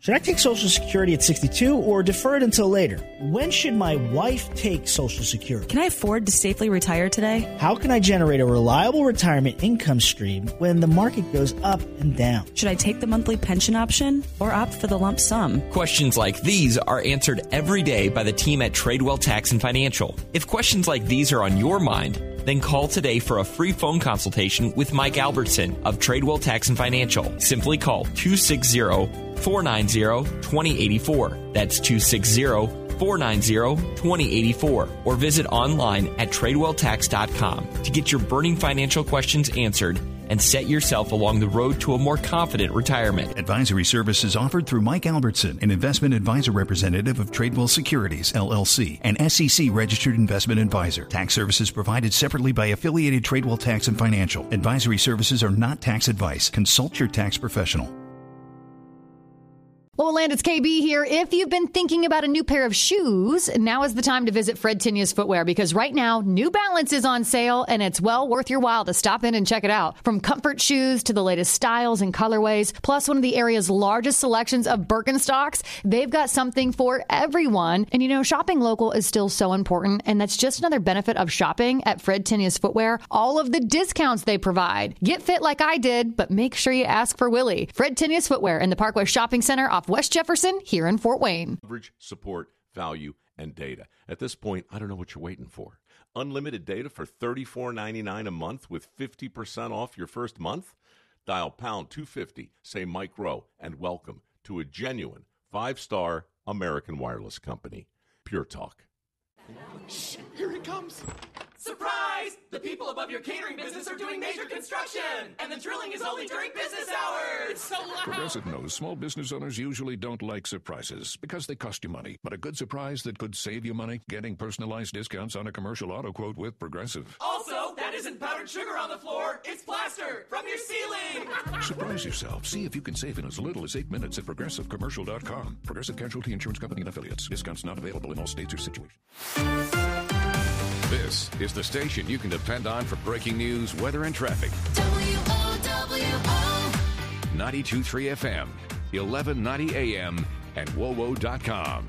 Should I take Social Security at 62 or defer it until later? When should my wife take Social Security? Can I afford to safely retire today? How can I generate a reliable retirement income stream when the market goes up and down? Should I take the monthly pension option or opt for the lump sum? Questions like these are answered every day by the team at Tradewell Tax and Financial. If questions like these are on your mind, then call today for a free phone consultation with Mike Albertson of Tradewell Tax and Financial. Simply call 260-490-2084. That's 260-490-2084. Or visit online at TradewellTax.com to get your burning financial questions answered and set yourself along the road to a more confident retirement. Advisory services offered through Mike Albertson, an investment advisor representative of Tradewell Securities, LLC, an SEC-registered investment advisor. Tax services provided separately by affiliated Tradewell Tax and Financial. Advisory services are not tax advice. Consult your tax professional. Well, Land, it's KB here. If you've been thinking about a new pair of shoes, now is the time to visit Fred Tinius Footwear, because right now, New Balance is on sale, and it's well worth your while to stop in and check it out. From comfort shoes to the latest styles and colorways, plus one of the area's largest selections of Birkenstocks, they've got something for everyone. And you know, shopping local is still so important, and that's just another benefit of shopping at Fred Tinius Footwear. All of the discounts they provide. Get fit like I did, but make sure you ask for Willie. Fred Tinius Footwear in the Parkway Shopping Center off West Jefferson here in Fort Wayne. Coverage, support, value, and data. At this point, I don't know what you're waiting for. Unlimited data for $34.99 a month with 50% off your first month? Dial pound 250, say Mike Rowe, and welcome to a genuine 5-star American wireless company. Pure Talk. Shh, here it comes. Surprise! The people above your catering business are doing major construction, and the drilling is only during business hours. It's so loud. Progressive knows small business owners usually don't like surprises because they cost you money. But a good surprise that could save you money, getting personalized discounts on a commercial auto quote with Progressive. Also, that isn't powdered sugar on the floor. It's plaster from your ceiling. Surprise yourself. See if you can save in as little as 8 minutes at ProgressiveCommercial.com. Progressive Casualty Insurance Company and Affiliates. Discounts not available in all states or situations. This is the station you can depend on for breaking news, weather, and traffic. WOWO. 92.3 FM, 1190 AM, and WOWO.com.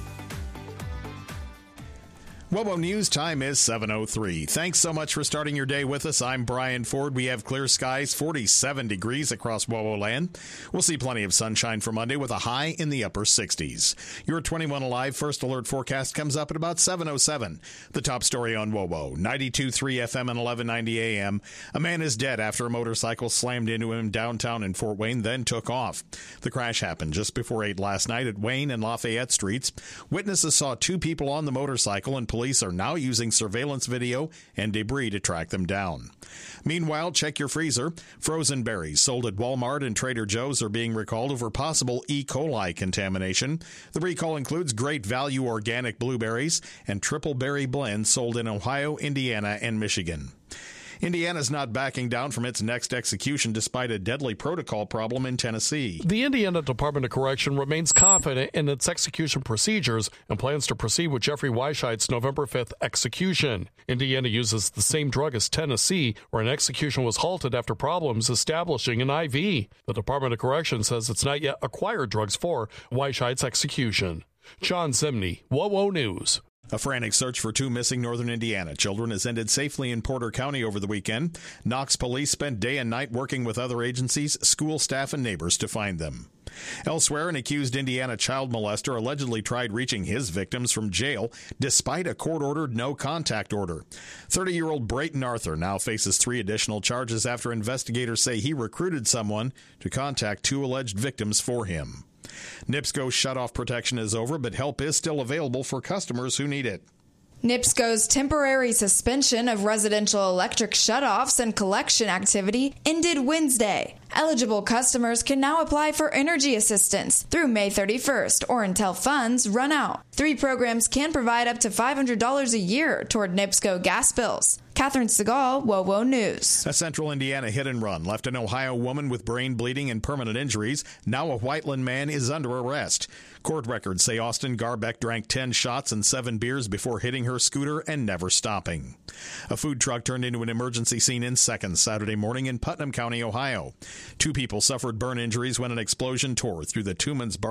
WOWO News time is 7:03. Thanks so much for starting your day with us. I'm Brian Ford. We have clear skies, 47 degrees across WOWO land. We'll see plenty of sunshine for Monday with a high in the upper 60s. Your 21 Alive First Alert forecast comes up at about 7:07. The top story on WOWO, 92.3 FM and 1190 AM. A man is dead after a motorcycle slammed into him downtown in Fort Wayne, then took off. The crash happened just before 8 last night at Wayne and Lafayette Streets. Witnesses saw 2 people on the motorcycle, and police are now using surveillance video and debris to track them down. Meanwhile, check your freezer. Frozen berries sold at Walmart and Trader Joe's are being recalled over possible E. coli contamination. The recall includes Great Value organic blueberries and triple berry blends sold in Ohio, Indiana, and Michigan. Indiana's not backing down from its next execution despite a deadly protocol problem in Tennessee. The Indiana Department of Correction remains confident in its execution procedures and plans to proceed with Jeffrey Weisheit's November 5th execution. Indiana uses the same drug as Tennessee, where an execution was halted after problems establishing an IV. The Department of Correction says it's not yet acquired drugs for Weisheit's execution. John Zimney, WOWO News. A frantic search for 2 missing northern Indiana children has ended safely in Porter County over the weekend. Knox police spent day and night working with other agencies, school staff, and neighbors to find them. Elsewhere, an accused Indiana child molester allegedly tried reaching his victims from jail despite a court-ordered no-contact order. 30-year-old Brayton Arthur now faces 3 additional charges after investigators say he recruited someone to contact 2 alleged victims for him. NIPSCO shutoff protection is over, but help is still available for customers who need it. NIPSCO's temporary suspension of residential electric shutoffs and collection activity ended Wednesday. Eligible customers can now apply for energy assistance through May 31st or until funds run out. 3 programs can provide up to $500 a year toward NIPSCO gas bills. Catherine Segal, WOWO News. A central Indiana hit and run left an Ohio woman with brain bleeding and permanent injuries. Now a Whiteland man is under arrest. Court records say Austin Garbeck drank 10 shots and 7 beers before hitting her scooter and never stopping. A food truck turned into an emergency scene in seconds Saturday morning in Putnam County, Ohio. 2 people suffered burn injuries when an explosion tore through the Tuman's Bar